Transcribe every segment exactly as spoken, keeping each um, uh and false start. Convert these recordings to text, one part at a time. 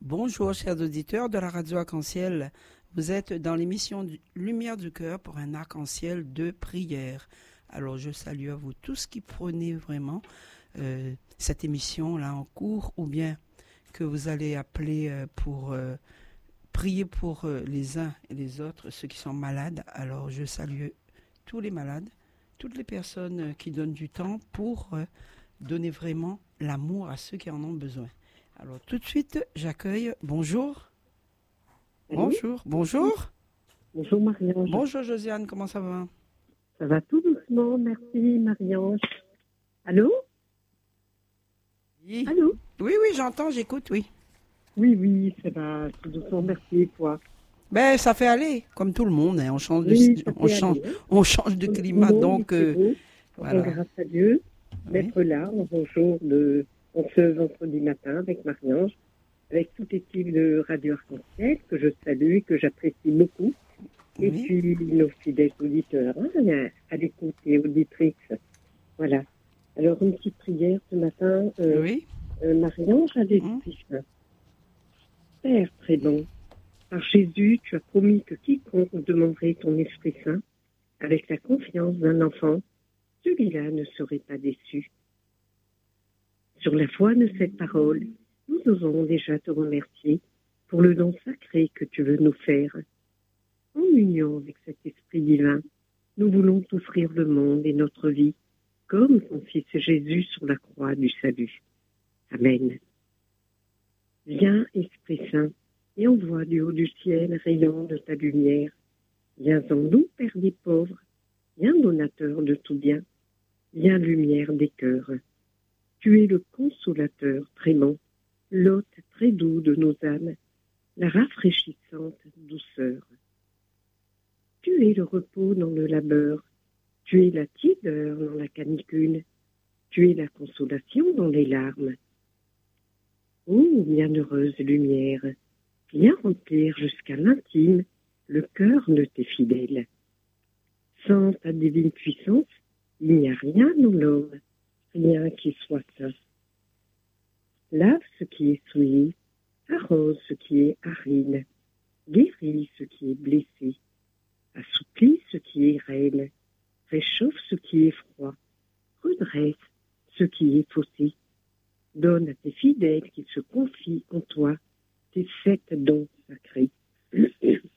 Bonjour, chers auditeurs de la radio Arc-en-Ciel. Vous êtes dans l'émission Lumière du cœur pour un arc-en-ciel de prière. Alors, je salue à vous tous qui prenez vraiment euh, cette émission-là en cours ou bien que vous allez appeler euh, pour euh, prier pour euh, les uns et les autres, ceux qui sont malades. Alors, je salue tous les malades, toutes les personnes euh, qui donnent du temps pour euh, donner vraiment l'amour à ceux qui en ont besoin. Alors, tout de suite, j'accueille. Bonjour. Allô? Bonjour. Bonjour. Bonjour Marie-Ange. Bonjour Josiane, comment ça va? Ça va tout doucement, merci Marie-Ange. Allô? Oui. Allô? Oui, oui, j'entends, j'écoute, oui. Oui, oui, ça va tout doucement, merci et toi? Ben, ça fait aller, comme tout le monde, hein. On change de, Oui, ça on fait change, aller, hein. on change de Comme climat, tout le monde, donc il fait euh, beau. voilà. Donc, grâce à Dieu Oui. d'être là en ce jour de en ce vendredi matin avec Marie-Ange, avec toute l'équipe de Radio Arc-en-Ciel que je salue et que j'apprécie beaucoup. Et Oui. puis nos fidèles auditeurs, hein, à l'écoute et auditrices. Voilà. Alors une petite prière ce matin. Euh, Oui. euh, Marie-Ange a l'Esprit Saint. Père très bon, par Jésus, tu as promis que quiconque demanderait ton Esprit Saint, avec la confiance d'un enfant, celui-là ne serait pas déçu. Sur la foi de cette parole, nous osons déjà te remercier pour le don sacré que tu veux nous faire. En union avec cet Esprit divin, nous voulons t'offrir le monde et notre vie, comme ton Fils Jésus sur la croix du salut. Amen. Viens, Esprit Saint, et envoie du haut du ciel rayons de ta lumière. Viens en nous, Père des pauvres, viens donateur de tout bien, viens lumière des cœurs. Tu es le consolateur très bon, l'hôte très doux de nos âmes, la rafraîchissante douceur. Tu es le repos dans le labeur, tu es la tiédeur dans la canicule, tu es la consolation dans les larmes. Ô bienheureuse lumière, viens remplir jusqu'à l'intime le cœur de tes fidèles. Sans ta divine puissance, il n'y a rien dans l'homme, rien qui soit saint. Lave ce qui est souillé, arrose ce qui est aride, guéris ce qui est blessé, assouplis ce qui est raide, réchauffe ce qui est froid, redresse ce qui est faussé. Donne à tes fidèles qui se confient en toi tes sept dons sacrés. Le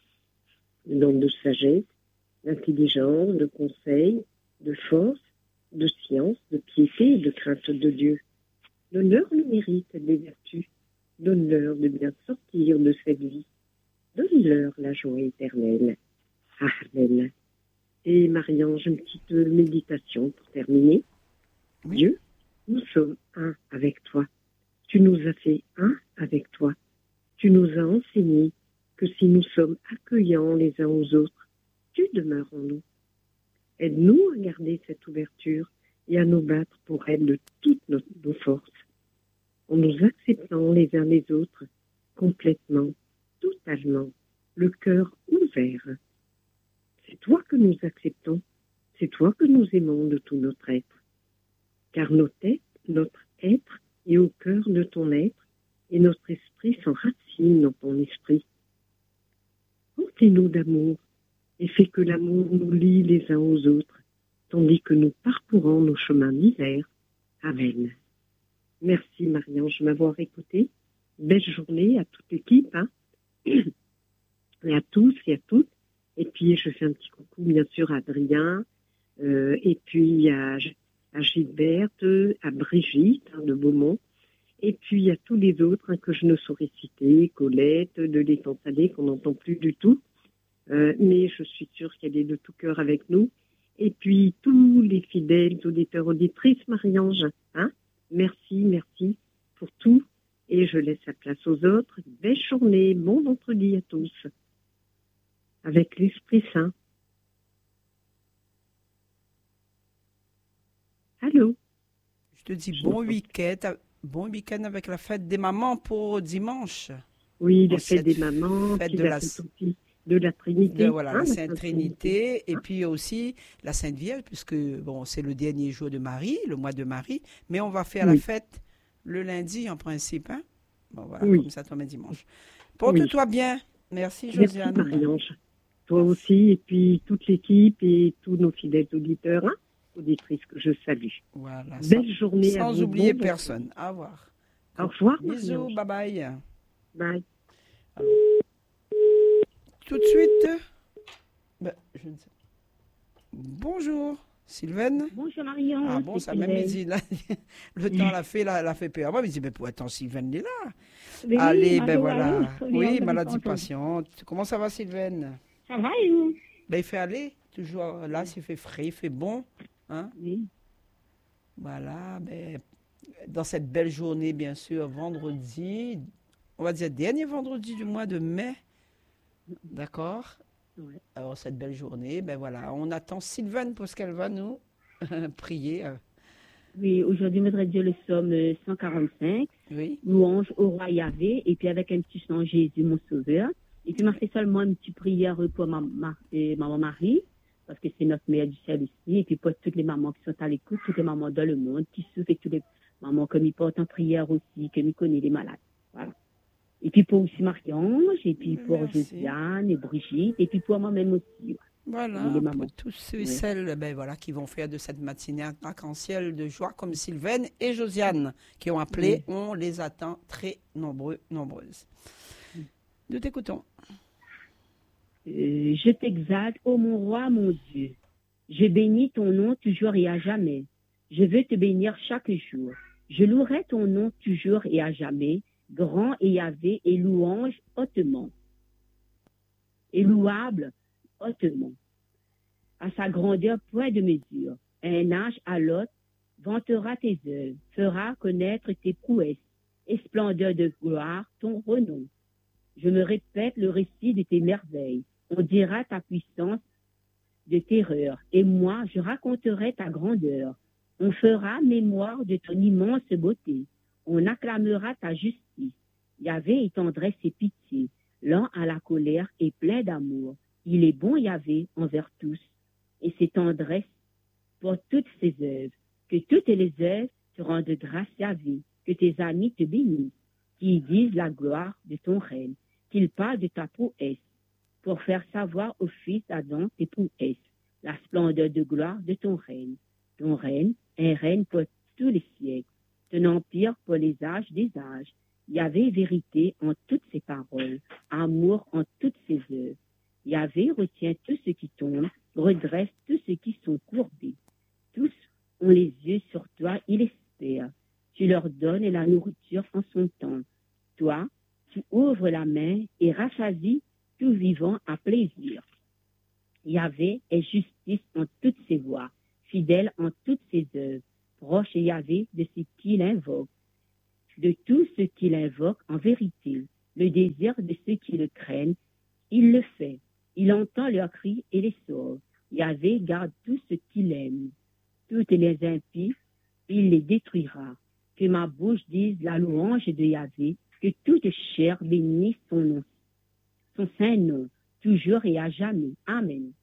don de sagesse, d'intelligence, de conseil, de force, de science, de piété et de crainte de Dieu. Donne-leur le mérite des vertus. Donne-leur de bien sortir de cette vie. Donne-leur la joie éternelle. Amen. Et Marie-Ange, une petite méditation pour terminer. Oui. Dieu, nous sommes un avec toi. Tu nous as fait un avec toi. Tu nous as enseigné que si nous sommes accueillants les uns aux autres, tu demeures en nous. Aide-nous à garder cette ouverture et à nous battre pour elle de toutes nos, nos forces, en nous acceptant les uns les autres complètement, totalement, le cœur ouvert. C'est toi que nous acceptons, c'est toi que nous aimons de tout notre être, car notre être, notre être est au cœur de ton être et notre esprit s'enracine dans ton esprit. Remplis-nous d'amour et fais que l'amour nous lie les uns aux autres, tandis que nous parcourons nos chemins divers. Amen. Merci Marie-Ange de m'avoir écouté. Belle journée à toute l'équipe, hein, et à tous et à toutes. Et puis je fais un petit coucou bien sûr à Adrien, euh, et puis à, à Gilberte, à Brigitte hein, de Beaumont, et puis à tous les autres hein, que je ne saurais citer, Colette, de l'Étang Salé qu'on n'entend plus du tout. Euh, mais je suis sûre qu'elle est de tout cœur avec nous. Et puis, tous les fidèles auditeurs, auditrices, Marie-Ange, hein, merci, merci pour tout. Et je laisse la place aux autres. Belle journée, bon vendredi à tous. Avec l'Esprit Saint. Allô? Je te dis bon week-end, bon week-end avec la fête des mamans pour dimanche. Oui, la Bon, fête cette des mamans, fête puis de la la- fête aussi de la Trinité. De, voilà, hein, la la Sainte Sainte Trinité, et hein. puis aussi la Sainte Vierge, puisque bon, c'est le dernier jour de Marie, le mois de Marie, mais on va faire la Oui. fête le lundi en principe. Hein? Bon, voilà, Oui. comme ça, tombe dimanche. Porte-toi Oui. bien. Merci, Josiane. Merci, Marie-Ange. Toi aussi, et puis toute l'équipe et tous nos fidèles auditeurs, hein, auditrices que je salue. Voilà. Belle sans, journée à sans vous. oublier Bon personne. Au revoir. Au revoir, Bisous, Marie-Ange. bye bye. Bye. Tout de suite. Ben, je ne sais. Bonjour, Sylvaine. Bonjour Marion. Ah bon, c'est ça même Sylvaine. dit, là, le temps l'a fait, l'a, l'a fait peur. Moi, je me dis, mais pour attends, Sylvaine est là. Mais oui, Allez, ben allô, voilà. allô, Oui, Léon, maladie vous entendez. patiente. Comment ça va, Sylvaine? Ça va et vous? Ben, il fait aller. Toujours là, il fait frais, il fait bon. Hein? Oui. Voilà. Ben, dans cette belle journée, bien sûr, vendredi, on va dire dernier vendredi du mois de mai. D'accord? Ouais. Alors, cette belle journée, ben voilà, on attend Sylvaine pour ce qu'elle va nous prier. euh, Oui, aujourd'hui, Maître Dieu, le psaume euh, cent quarante-cinq, Oui. louange au roi Yahvé, et puis avec un petit chant Jésus, mon sauveur. Et puis, m'a fait seulement une petite prière pour ma, ma, euh, maman Marie, parce que c'est notre mère du ciel aussi, et puis pour toutes les mamans qui sont à l'écoute, toutes les mamans dans le monde, qui souffrent, et toutes les mamans que m'y portent en prière aussi, que m'y connaissent les malades. Voilà. Et puis pour aussi Marie-Ange, et puis pour Merci. Josiane et Brigitte, et puis pour moi-même aussi. Voilà, Les mamans. pour tous ceux et Ouais. celles ben voilà, qui vont faire de cette matinée un arc-en-ciel de joie comme Sylvaine et Josiane qui ont appelé. On les attend très nombreux, nombreuses. Nous t'écoutons. Euh, je t'exalte, ô mon roi, mon Dieu. Je bénis ton nom toujours et à jamais. Je veux te bénir chaque jour. Je louerai ton nom toujours et à jamais, grand et Yahvé et louange hautement. Et louable hautement. À sa grandeur, point de mesure. Un âge à l'autre, vantera tes œuvres, fera connaître tes prouesses, et splendeur de gloire ton renom. Je me répète le récit de tes merveilles. On dira ta puissance de terreur, et moi je raconterai ta grandeur. On fera mémoire de ton immense beauté. On acclamera ta justice. Yahvé est tendresse et pitié, lent à la colère et plein d'amour. Il est bon, Yahvé, envers tous, et ses tendresses pour toutes ses œuvres. Que toutes les œuvres te rendent grâce, Yahvé, que tes amis te bénissent, qu'ils disent la gloire de ton règne, qu'ils parlent de ta prouesse, pour faire savoir au fils d'Adam tes prouesses, la splendeur de gloire de ton règne. Ton règne, un règne pour tous les siècles, ton empire pour les âges des âges. Yahvé vérité en toutes ses paroles, amour en toutes ses œuvres. Yahvé retient tout ce qui tombe, redresse tous ceux qui sont courbés. Tous ont les yeux sur toi, ils espèrent. Tu leur donnes la nourriture en son temps. Toi, tu ouvres la main et rassasies tout vivant à plaisir. Yahvé est justice en toutes ses voies, fidèle en toutes ses œuvres, proche Yahvé de ceux qui l'invoquent, de tous ceux qui l'invoquent en vérité. Le désir de ceux qui le craignent, il le fait. Il entend leurs cris et les sauve. Yahvé garde tous ceux qui l'aiment. Toutes les impies, il les détruira. Que ma bouche dise la louange de Yahvé, que toute chair bénisse son nom, son saint nom, toujours et à jamais. Amen.